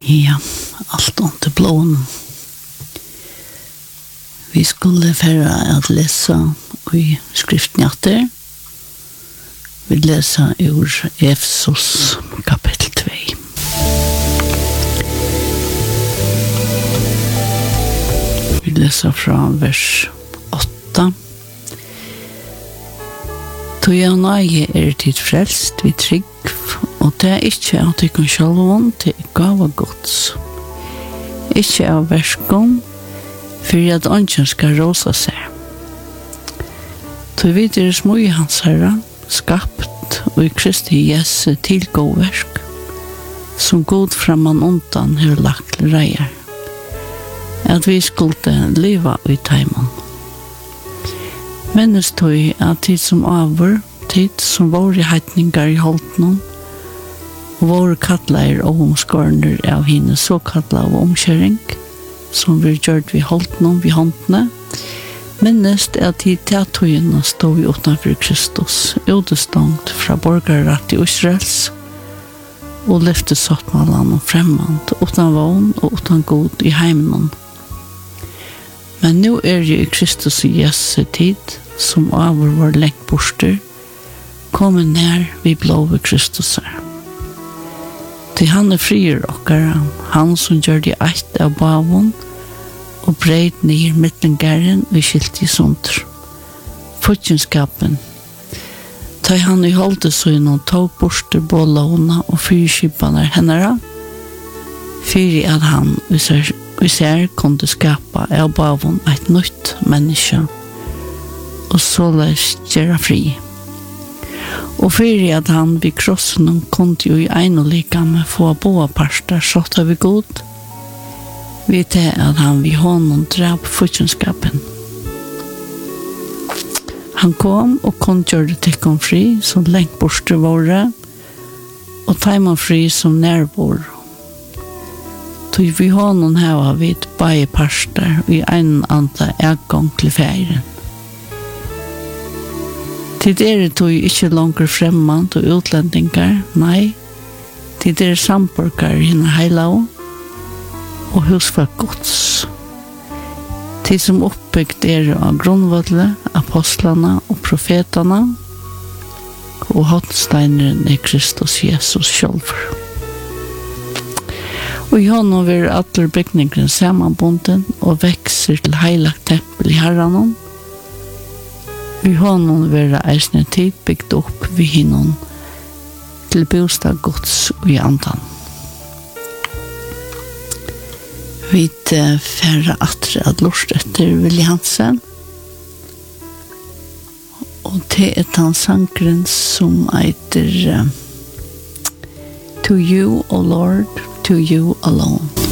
Ja, allt under blån. Vi skulle färra att läsa i skriftnjatter. Vi läser ur Efesos kapitel 2. Vi läser från vers 8. Tog jag nöje tid frälst vid trygg, og det ikke at jeg kan sjølve til gava gods. Ikke av verskon, for at ånden skal råsa seg. Tog vi deres mye hans herre, skapt og i Kristi Jesu til god versk, som god framan undan har lagt reier, at vi skulle leva i teimen. Mennes tog at tid som avur, tid som var i heitningar i holtnum, og våre kattleir og omskårner av henne såkattla av omkjøring, som vi gjør vi holtnum vi håndene, minnest at i teatøyene stod vi utenfor Kristus, utestångt fra borgerrett i Israels, og lyfte sattmalan og fremmant, utan vogn og utan god i heimen. Men nå jeg i Kristus i Jesu tid, som avur var lengt borster, kommer nær vi blåve Kristus her. Til han frier okkara, han som gjør det eit av bavon, og breit ned mittlengaren og skilt i sunter. Fortjenskapen. Ta han i holde så i noen tog borster bålåna og fyrskipane hennara, fyrir at han visser kunne skapa av bavon eit nytt menneske, og såleis gjøre fri. Og fyrir at han vid krossen kunne jo i ein og lika med få boa parster sått av vi god, vid det at han vid honom drab fortjenskapen. Han kom og kunne gjøre tikkum fri som lengt borster våre, og teiman fri som nærvår. Tog vi honom heva vid bare parster og i ein anta eggong til feiren. Tid tog ikke langer fremmant og utlendingar, nei. Tid samborgar henne heilau og husfag gods. Tid som oppbyggt av grunnvådle, apostlene og profetene, og hotsteineren Kristus Jesus sjølver. Og i hånden vil alle bygningene sammanbunden og vekser til heilagt tempel i herranen. Vi honom vera eisne tid bygd opp vi hinnon til bostad gods i andan. Vi færre atre at lort etter Willy Hansen, og det han sangren som eiter To you, O Lord, to you alone.